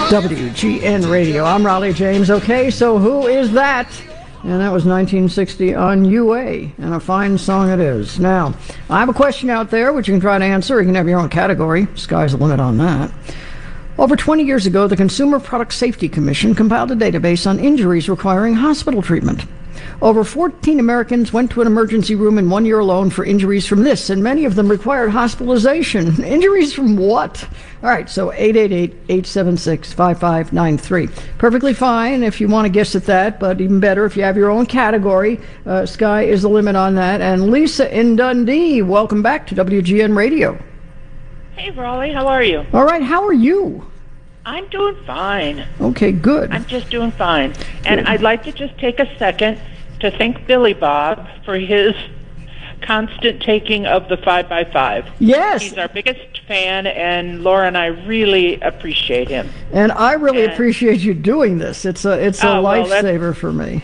WGN Radio. I'm Raleigh James. Okay, so who is that? And that was 1960 on UA, and a fine song it is. Now, I have a question out there which you can try to answer. You can have your own category. Sky's the limit on that. Over 20 years ago, the Consumer Product Safety Commission compiled a database on injuries requiring hospital treatment. Over 14 Americans went to an emergency room in 1 year alone for injuries from this, and many of them required hospitalization. Injuries from what? All right, so 888-876-5593. Perfectly fine if you want to guess at that, but even better if you have your own category. Sky is the limit on that. And Lisa in Dundee, welcome back to WGN Radio. Hey, Raleigh, how are you? All right, how are you? I'm doing fine. Okay, good. I'm just doing fine. And I'd like to just take a second to thank Billy Bob for his constant taking of the 5x5. Yes. He's our biggest fan, and Laura and I really appreciate him. And I really appreciate you doing this. It's a lifesaver for me.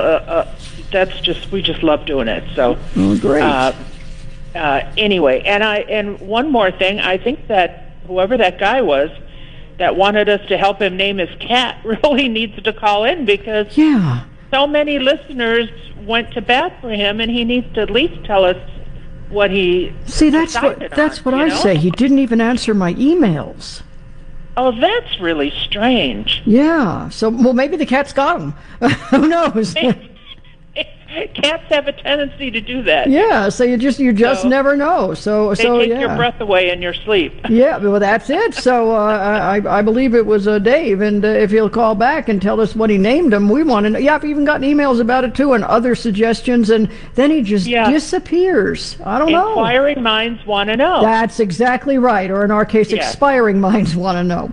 We just love doing it. So great. Anyway, and one more thing, I think that whoever that guy was that wanted us to help him name his cat really needs to call in, because so many listeners went to bat for him, and he needs to at least tell us what he that's what I say. He didn't even answer my emails. Oh, that's really strange. Yeah. So, well, maybe the cat's got him. Who knows? Cats have a tendency to do that. Yeah, so you just never know. So they take your breath away in your sleep. Yeah, well, that's it. So I believe it was Dave, and if he'll call back and tell us what he named him, we want to know. Yeah, I've even gotten emails about it too, and other suggestions, and then he just disappears. I don't know. Inquiring minds want to know. That's exactly right, or in our case, expiring minds want to know.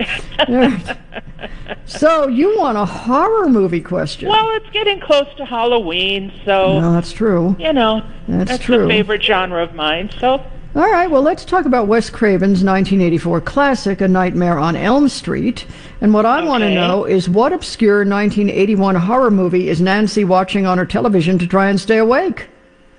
So you want a horror movie question? Well, it's getting close to Halloween, so... No, that's true. That's true. The favorite genre of mine, so... All right, well, let's talk about Wes Craven's 1984 classic, A Nightmare on Elm Street. And what I want to know is, what obscure 1981 horror movie is Nancy watching on her television to try and stay awake?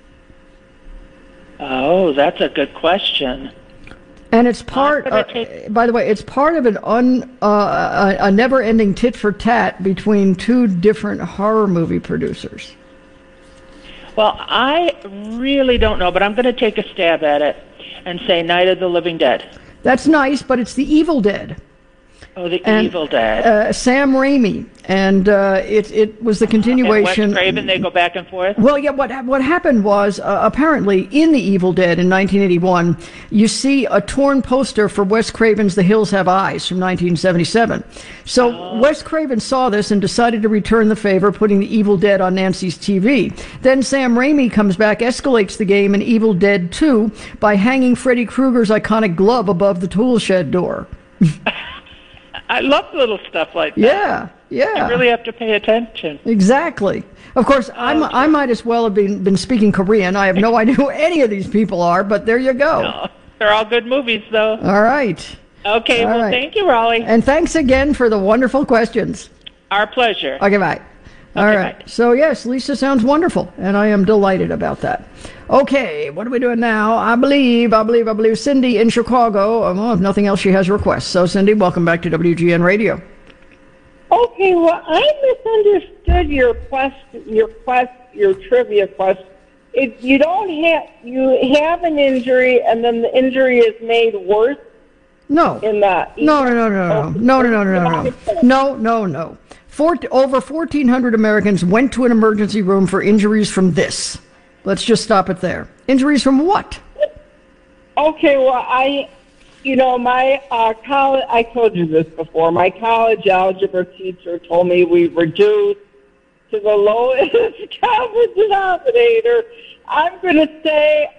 Oh, that's a good question. And it's part, by the way, it's part of a never-ending tit-for-tat between two different horror movie producers. Well, I really don't know, but I'm going to take a stab at it and say Night of the Living Dead. That's nice, but it's The Evil Dead. Oh, Evil Dead. Sam Raimi, and it was the continuation. And Wes Craven, they go back and forth? Well, yeah, what happened was, apparently, in The Evil Dead in 1981, you see a torn poster for Wes Craven's The Hills Have Eyes from 1977. So Wes Craven saw this and decided to return the favor, putting The Evil Dead on Nancy's TV. Then Sam Raimi comes back, escalates the game in Evil Dead 2 by hanging Freddy Krueger's iconic glove above the tool shed door. I love little stuff like that. Yeah. You really have to pay attention. Exactly. Of course, I might as well have been speaking Korean. I have no idea who any of these people are, but there you go. No, they're all good movies, though. All right. Okay, Thank you, Raleigh. And thanks again for the wonderful questions. Our pleasure. Okay, bye. All right. Bye. So, yes, Lisa sounds wonderful, and I am delighted about that. Okay, what are we doing now? I believe Cindy in Chicago. Well, if nothing else, she has requests. So, Cindy, welcome back to WGN Radio. Okay, well, I misunderstood your trivia question. If you have an injury, and then the injury is made worse. No. In that. No. Over 1,400 Americans went to an emergency room for injuries from this. Let's just stop it there. Injuries from what? Okay, well, my college, I told you this before, my college algebra teacher told me we reduced to the lowest common denominator. I'm going to say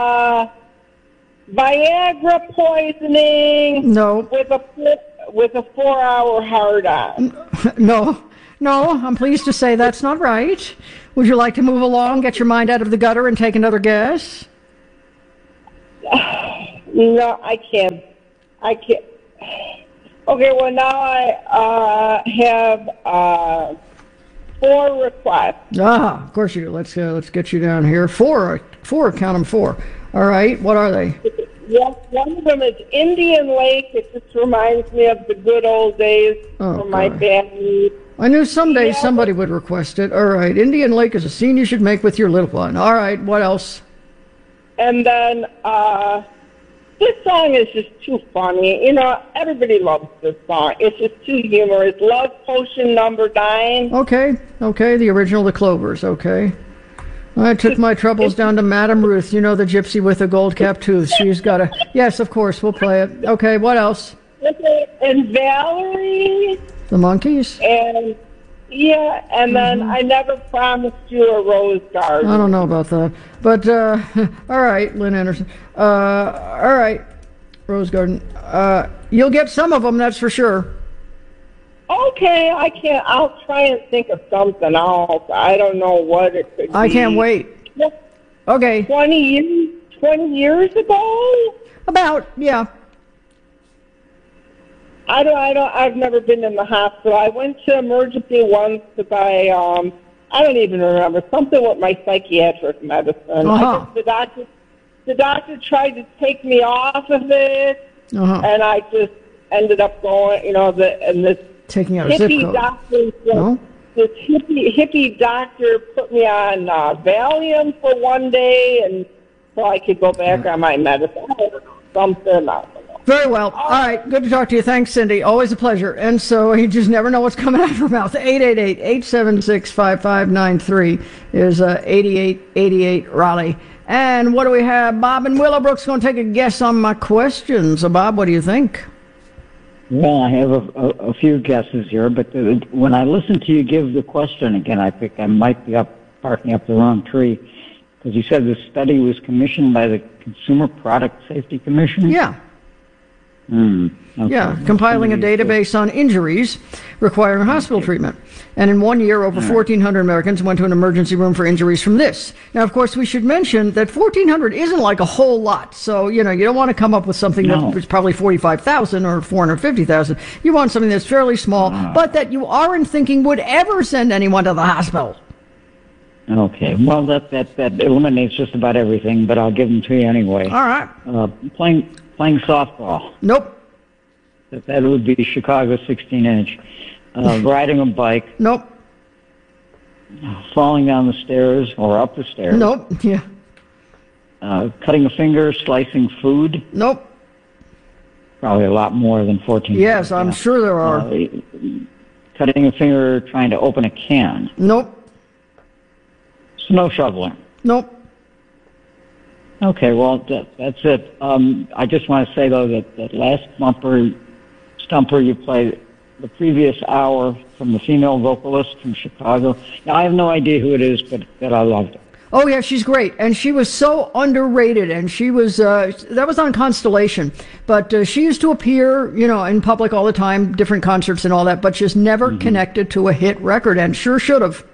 Viagra poisoning. No. With a 4-hour hard-on. No, I'm pleased to say that's not right. Would you like to move along, get your mind out of the gutter, and take another guess? No, I can't. Okay, well, now I have 4 requests. Of course you do. Let's get you down here. Four, count them 4. All right, what are they? one of them is Indian Lake. It just reminds me of the good old days for my family. I knew someday somebody would request it. All right, Indian Lake is a scene you should make with your little one. All right, what else? And then this song is just too funny. You know, everybody loves this song. It's just too humorous. Love Potion Number 9. Okay, the original The Clovers, okay. I took my troubles down to Madame Ruth, you know, the gypsy with the gold-capped tooth. She's got a... Yes, of course, we'll play it. Okay, what else? And Valerie. The Monkees? And, then I Never Promised You a Rose Garden. I don't know about that. But, all right, Lynn Anderson. All right, Rose Garden. You'll get some of them, that's for sure. Okay, I'll try and think of something else. I don't know what it could be. I can't wait. Okay. 20 years ago? About, yeah. I've never been in the hospital. I went to emergency once to buy, I don't even remember, something with my psychiatric medicine. Uh-huh. The doctor tried to take me off of it, and I just ended up going, this taking out a zip code. Doctor, this hippie doctor put me on Valium for one day, and so I could go back on my medicine. Something, I don't know. Very well. All right. Good to talk to you. Thanks, Cindy. Always a pleasure. And so you just never know what's coming out of her mouth. 888-876-5593 is 8888 Raleigh. And what do we have? Bob and Willowbrook's going to take a guess on my questions. So, Bob, what do you think? Well, I have a few guesses here, but when I listen to you give the question again, I think I might be barking up the wrong tree, because you said the study was commissioned by the Consumer Product Safety Commission? Yeah. Okay. Yeah, compiling a database on injuries requiring hospital treatment. And in 1 year, over 1,400 Americans went to an emergency room for injuries from this. Now, of course, we should mention that 1,400 isn't like a whole lot. So, you don't want to come up with something that's probably 45,000 or 450,000. You want something that's fairly small, but that you aren't thinking would ever send anyone to the hospital. Okay, well, that eliminates just about everything, but I'll give them to you anyway. All right. Playing softball. Nope. That would be Chicago 16-inch. Riding a bike. Nope. Falling down the stairs or up the stairs. Nope. Yeah. Cutting a finger, slicing food. Nope. Probably a lot more than 14. Yes, I'm sure there are. Cutting a finger trying to open a can. Nope. Snow shoveling. Nope. Okay, well, that's it. I just want to say, though, that last stumper you played the previous hour from the female vocalist from Chicago. Now, I have no idea who it is, but I loved it. Oh, yeah, she's great. And she was so underrated. And she was, that was on Constellation. But she used to appear, in public all the time, different concerts and all that, but just never connected to a hit record, and sure should have.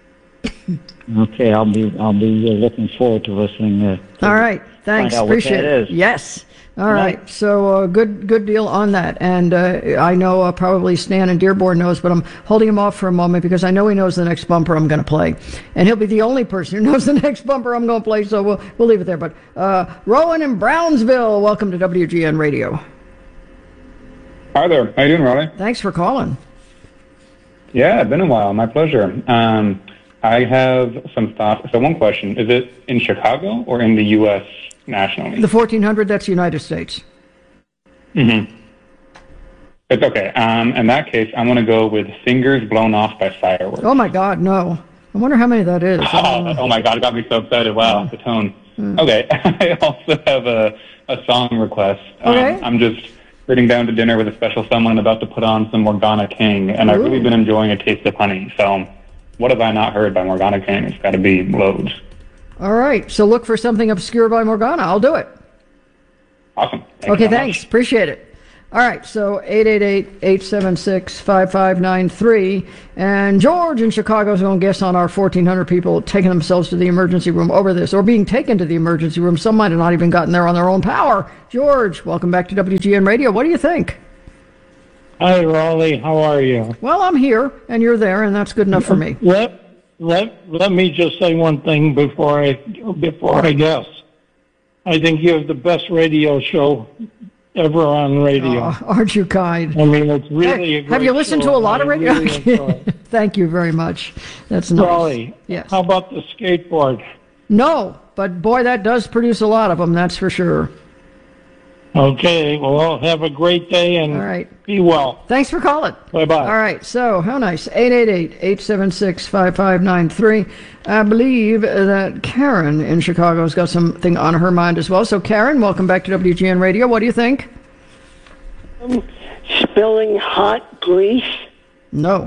Okay, I'll be looking forward to listening. All right, thanks. Appreciate it. Yes. All right. So good deal on that. And I know probably Stan in Dearborn knows, but I'm holding him off for a moment because I know he knows the next bumper I'm going to play, and he'll be the only person who knows the next bumper I'm going to play. So we'll leave it there. But Rowan in Brownsville, welcome to WGN Radio. Hi there. How you doing, Raleigh? Thanks for calling. Yeah, it's been a while. My pleasure. I have some thoughts. So one question, is it in Chicago or in the U.S. nationally? The 1,400, that's the United States. Mm-hmm. It's okay. In that case, I'm going to go with Fingers Blown Off by Fireworks. Oh, my God, no. I wonder how many that is. Oh my God, it got me so excited. Wow, the tone. Okay, I also have a song request. Okay. I'm just sitting down to dinner with a special someone about to put on some Morgana King, and I've really been enjoying A Taste of Honey, so... What have I not heard by Morgana King? It's got to be loads. All right. So look for something obscure by Morgana. I'll do it. Awesome. Okay, thanks. Appreciate it. All right. So 888-876-5593. And George in Chicago is going to guess on our 1,400 people taking themselves to the emergency room over this, or being taken to the emergency room. Some might have not even gotten there on their own power. George, welcome back to WGN Radio. What do you think? Hi, Raleigh. How are you? Well, I'm here, and you're there, and that's good enough for me. Let me just say one thing before I guess. I think you have the best radio show ever on radio. Oh, aren't you kind? I mean, it's really a great Have you listened show, to a lot of and I radio? really enjoy it. Thank you very much. That's nice. Raleigh, Yes. how about the skateboard? No, but boy, that does produce a lot of them, that's for sure. Okay, well, have a great day and All right. be well. Thanks for calling. Bye-bye. All right, so how nice. 888-876-5593. I believe that Karen in Chicago has got something on her mind as well. So, Karen, welcome back to WGN Radio. What do you think? Spilling hot grease. No.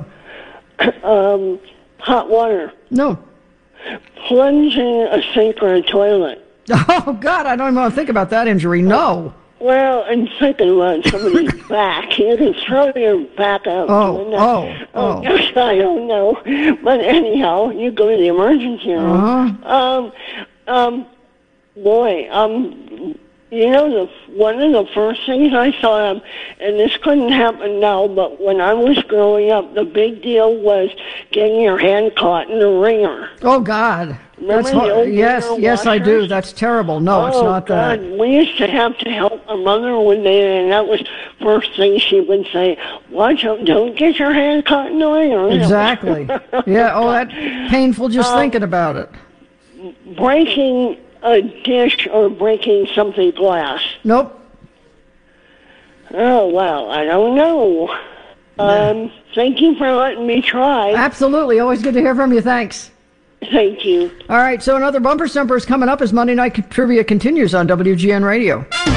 Hot water. No. Plunging a sink or a toilet. Oh, God, I don't even want to think about that injury. No. Well, I'm thinking about somebody's back. You can throw your back out. doing that. Gosh, I don't know. But anyhow, you go to the emergency room. You know, one of the first things I saw, and this couldn't happen now, but when I was growing up, the big deal was getting your hand caught in a ringer. Oh, God. Remember That's the old yes, ringer yes, I do. washers? That's terrible. No, it's not God. that. We used to have to help our mother with it, and that was first thing she would say, watch out, don't get your hand caught in the ringer. Exactly. Yeah, oh, that's painful just thinking about it. Breaking a dish or breaking something glass. Nope. Oh, well, I don't know. Thank you for letting me try. Absolutely. Always good to hear from you. Thanks. Thank you. All right, so another bumper stumper is coming up as Monday Night Trivia continues on WGN Radio.